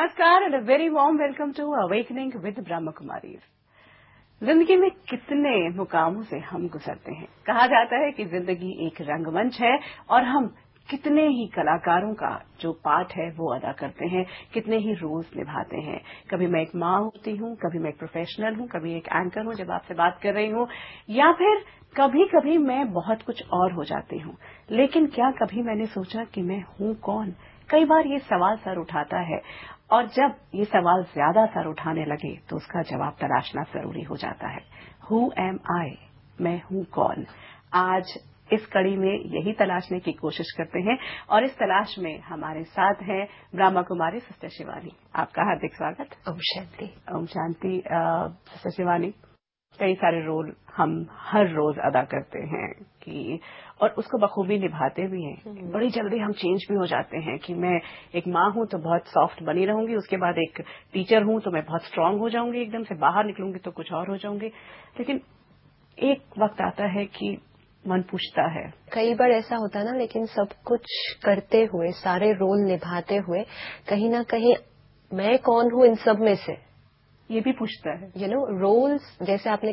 नमस्कार and very warm welcome to awakening with Brahma Kumari. जिंदगी में कितने मुकामों से हम गुजरते हैं। कहा जाता है कि जिंदगी एक रंगमंच है और हम कितने ही कलाकारों का जो पार्ट है वो अदा करते हैं, कितने ही रोल्स निभाते हैं। कभी मैं एक माँ होती हूँ, कभी मैं एक प्रोफेशनल हूँ, कभी एक एंकर हूँ जब आपसे बात कर रही हूँ, या फिर कभी कभी मैं बहुत कुछ और हो जाती हूँ। लेकिन क्या कभी मैंने सोचा कि मैं हूँ कौन? कई बार ये सवाल सर उठाता है और जब ये सवाल ज्यादा सर उठाने लगे तो उसका जवाब तलाशना जरूरी हो जाता है। हु एम आई? मैं हूँ कौन? आज इस कड़ी में यही तलाशने की कोशिश करते हैं और इस तलाश में हमारे साथ हैं ब्रह्मा कुमारी सिस्टर शिवानी। आपका हार्दिक स्वागत। ओम शांति। ओम शांति। सिस्टर शिवानी, कई सारे रोल हम हर रोज अदा करते हैं कि और उसको बखूबी निभाते भी हैं। बड़ी जल्दी हम चेंज भी हो जाते हैं कि मैं एक माँ हूं तो बहुत सॉफ्ट बनी रहूंगी, उसके बाद एक टीचर हूं तो मैं बहुत स्ट्रांग हो जाऊंगी, एकदम से बाहर निकलूंगी तो कुछ और हो जाऊंगी। लेकिन एक वक्त आता है कि मन पूछता है। कई बार ऐसा होता है ना, लेकिन सब कुछ करते हुए, सारे रोल निभाते हुए, कहीं ना कहीं मैं कौन हूँ इन सब में से, ये भी पूछता है। रोल्स जैसे आपने